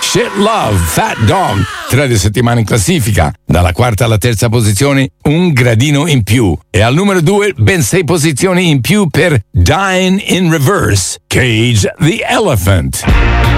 Shit Love, Fat Dog, 3 settimane in classifica. Dalla quarta alla terza posizione, un gradino in più. E al numero 2, ben 6 posizioni in più per Dying in Reverse, Cage the Elephant.